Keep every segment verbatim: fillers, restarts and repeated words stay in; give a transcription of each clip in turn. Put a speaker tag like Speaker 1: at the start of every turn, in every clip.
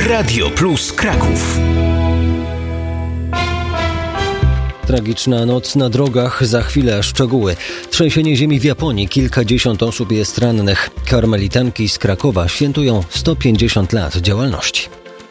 Speaker 1: Radio Plus Kraków.
Speaker 2: Tragiczna noc na drogach, za chwilę szczegóły. Trzęsienie ziemi w Japonii, kilkadziesiąt osób jest rannych. Karmelitanki z Krakowa świętują sto pięćdziesiąt lat działalności.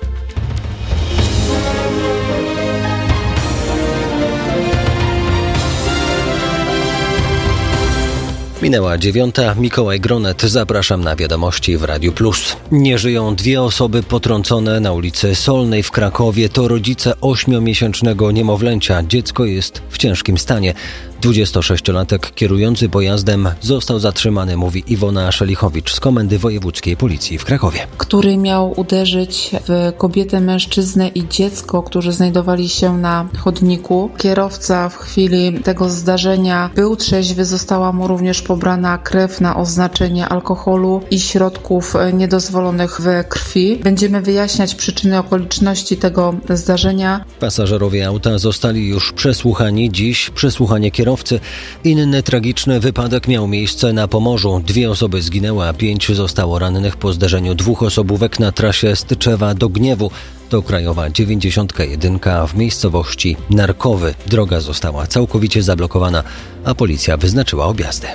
Speaker 2: Minęła dziewiąta. Mikołaj Gronet. Zapraszam na wiadomości w Radiu Plus. Nie żyją dwie osoby potrącone na ulicy Solnej w Krakowie. To rodzice ośmiomiesięcznego niemowlęcia. Dziecko jest w ciężkim stanie. dwudziestosześciolatek kierujący pojazdem został zatrzymany, mówi Iwona Szelichowicz z Komendy Wojewódzkiej Policji w Krakowie.
Speaker 3: Który miał uderzyć w kobietę, mężczyznę i dziecko, którzy znajdowali się na chodniku. Kierowca w chwili tego zdarzenia był trzeźwy, została mu również pobrana krew na oznaczenie alkoholu i środków niedozwolonych w krwi. Będziemy wyjaśniać przyczyny, okoliczności tego zdarzenia.
Speaker 2: Pasażerowie auta zostali już przesłuchani. Dziś przesłuchanie kierowcy. Inny tragiczny wypadek miał miejsce na Pomorzu. Dwie osoby zginęły, a pięć zostało rannych po zderzeniu dwóch osobówek na trasie z Tyczewa do Gniewu. To krajowa dziewięćdziesiątka jeden w miejscowości Narkowy. Droga została całkowicie zablokowana, a policja wyznaczyła objazdy.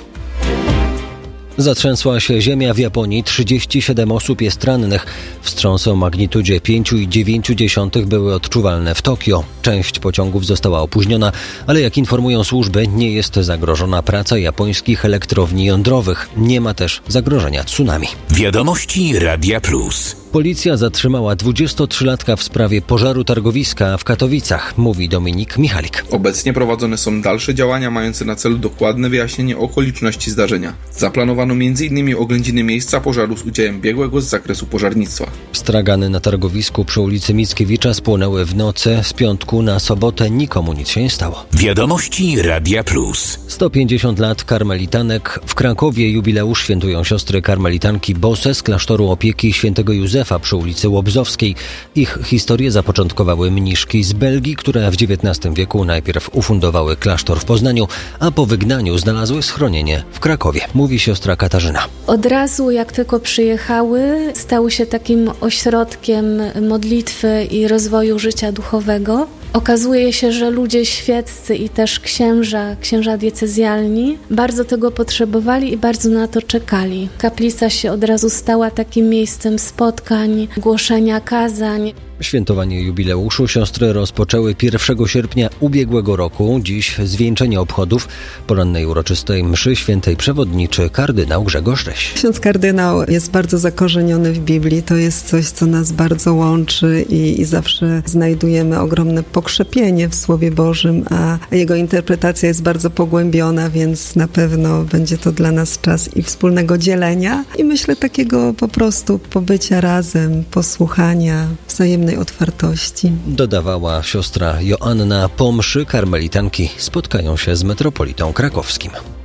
Speaker 2: Zatrzęsła się ziemia w Japonii, trzydzieści siedem osób jest rannych. Wstrząsy o magnitudzie pięć przecinek dziewięć były odczuwalne w Tokio. Część pociągów została opóźniona, ale jak informują służby, nie jest zagrożona praca japońskich elektrowni jądrowych. Nie ma też zagrożenia tsunami.
Speaker 1: Wiadomości Radia Plus.
Speaker 2: Policja zatrzymała dwudziestotrzylatka w sprawie pożaru targowiska w Katowicach, mówi Dominik Michalik.
Speaker 4: Obecnie prowadzone są dalsze działania mające na celu dokładne wyjaśnienie okoliczności zdarzenia. Zaplanowano między innymi oględziny miejsca pożaru z udziałem biegłego z zakresu pożarnictwa.
Speaker 2: Stragany na targowisku przy ulicy Mickiewicza spłonęły w nocy. Z piątku na sobotę nikomu nic się nie stało.
Speaker 1: Wiadomości Radia Plus.
Speaker 2: sto pięćdziesiąt lat karmelitanek. W Krakowie jubileusz świętują siostry karmelitanki Bose z klasztoru opieki świętego Józefa przy ulicy Łobzowskiej. Ich historię zapoczątkowały mniszki z Belgii, które w dziewiętnastym wieku najpierw ufundowały klasztor w Poznaniu, a po wygnaniu znalazły schronienie w Krakowie, mówi siostra Katarzyna.
Speaker 5: Od razu jak tylko przyjechały, stały się takim ośrodkiem modlitwy i rozwoju życia duchowego. Okazuje się, że ludzie świeccy i też księża, księża diecezjalni bardzo tego potrzebowali i bardzo na to czekali. Kaplica się od razu stała takim miejscem spotkań, głoszenia kazań.
Speaker 2: Świętowanie jubileuszu siostry rozpoczęły pierwszego sierpnia ubiegłego roku. Dziś zwieńczenie obchodów. Porannej uroczystej mszy świętej przewodniczy kardynał Grzegorz Ryś.
Speaker 6: Ksiądz kardynał jest bardzo zakorzeniony w Biblii. To jest coś, co nas bardzo łączy i, i zawsze znajdujemy ogromne pokrzepienie w Słowie Bożym, a jego interpretacja jest bardzo pogłębiona, więc na pewno będzie to dla nas czas i wspólnego dzielenia i myślę takiego po prostu pobycia razem, posłuchania, wzajemnej otwartości.
Speaker 2: Dodawała siostra Joanna. Po mszy karmelitanki spotkają się z metropolitą krakowskim.